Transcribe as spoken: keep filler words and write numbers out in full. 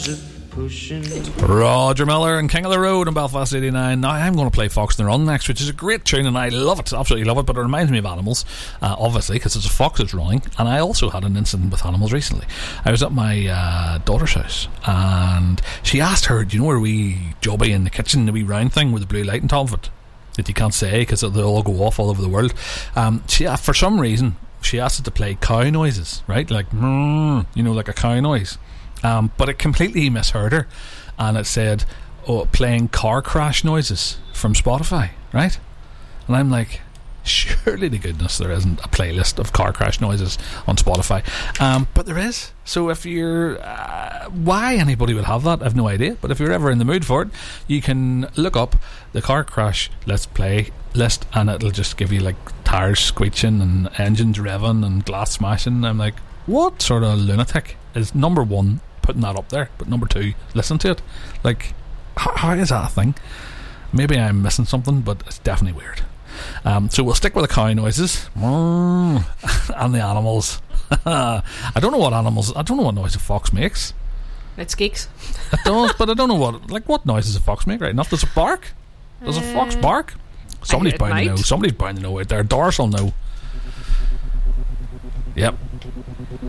Roger Miller and King of the Road in Belfast eighty-nine. Now I'm going to play Fox on the Run next, which is a great tune and I love it, absolutely love it, but it reminds me of animals, uh, obviously, because it's a fox that's running. And I also had an incident with animals recently. I was at my uh, daughter's house and she asked her, do you know where we jobby in the kitchen, the wee round thing with the blue light on top of it that you can't say because they'll all go off all over the world. Um, she, uh, for some reason she asked it to play cow noises, right, like mm, you know, like a cow noise. Um, but it completely misheard her, and it said, "Oh, playing car crash noises from Spotify," right? And I'm like, surely to goodness there isn't a playlist of car crash noises on Spotify, um, but there is. So if you're, uh, why anybody would have that, I've no idea. But if you're ever in the mood for it, you can look up the car crash Let's Play list, and it'll just give you like tires screeching and engines revving and glass smashing. I'm like, what sort of lunatic is number one putting that up there, but number two, listen to it? Like, how, how is that a thing? Maybe I'm missing something, but it's definitely weird. Um, so we'll stick with the cow noises and the animals. I don't know what animals, I don't know what noise a fox makes. It squeaks. It does, but I don't know what, like, what noise does a fox make, right enough? Does it bark? Does a fox bark? Somebody's bound to know. Somebody's bound to know out there. Doris will know. Yep.